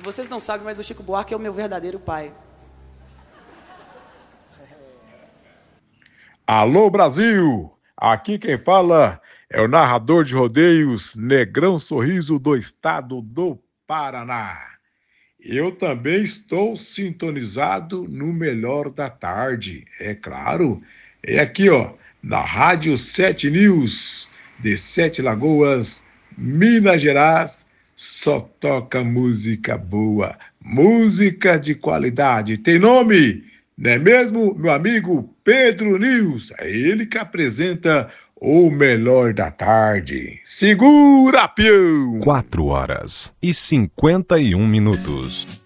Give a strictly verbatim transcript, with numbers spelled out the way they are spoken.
Vocês não sabem, mas o Chico Buarque é o meu verdadeiro pai. Alô, Brasil! Aqui quem fala é o narrador de rodeios Negrão Sorriso do estado do Paraná. Eu também estou sintonizado no Melhor da Tarde, é claro. É aqui, ó, na Rádio Sete News, de Sete Lagoas, Minas Gerais. Só toca música boa, música de qualidade. Tem nome, não é mesmo, meu amigo Pedro News? É ele que apresenta o Melhor da Tarde. Segura, peão! Quatro horas e cinquenta e um minutos.